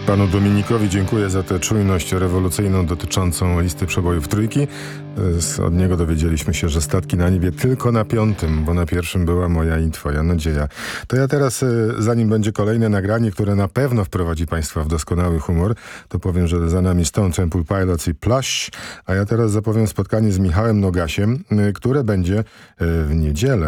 Panu Dominikowi dziękuję za tę czujność rewolucyjną dotyczącą listy przebojów trójki. Od niego dowiedzieliśmy się, że statki na niebie tylko na 5, bo na 1 była moja i twoja nadzieja. To ja teraz, zanim będzie kolejne nagranie, które na pewno wprowadzi Państwa w doskonały humor, to powiem, że za nami Stone Temple Pilots i Plush, a ja teraz zapowiem spotkanie z Michałem Nogasiem, które będzie w niedzielę.